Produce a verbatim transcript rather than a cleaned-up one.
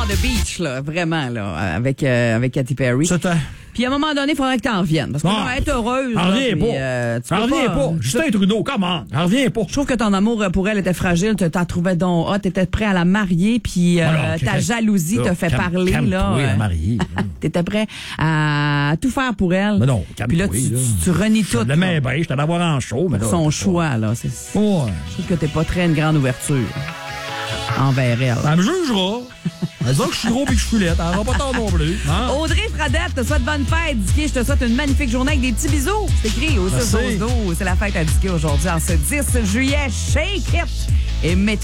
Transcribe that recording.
the beach, là, vraiment, là, avec, euh, avec Katy Perry. C'était... Puis à un moment donné, il faudrait que t'en reviennes. Parce que Non. tu vas être heureuse. Elle revient pas. Euh, tu Elle peux revient pas. Justin Trudeau, comment? Elle revient pas. Je trouve que ton amour pour elle était fragile. Tu t'en trouvais donc hot. T'étais prêt à la marier. Puis euh, Alors, ta calme- jalousie là, te fait calme- parler. calme-toi, là. la euh, mariée. T'étais prêt à tout faire pour elle. Mais non, Puis là, calme-toi, tu, là. tu, tu renies tout. Je l'aimais bien, j'étais d'avoir en show, mais là, Son pas- choix, là. C'est, Ouais. je trouve que t'es pas très une grande ouverture envers elle. Elle me jugera. Elle dira que je suis gros et que je suis laite. Elle n'aura pas tort non plus. Hein? Audrey Fradette te souhaite bonne fête. Dicky, je te souhaite une magnifique journée avec des petits bisous. C'est écrit au Merci. six douze douze. C'est la fête à Dicky aujourd'hui en ce dix juillet. Shake it! Et mets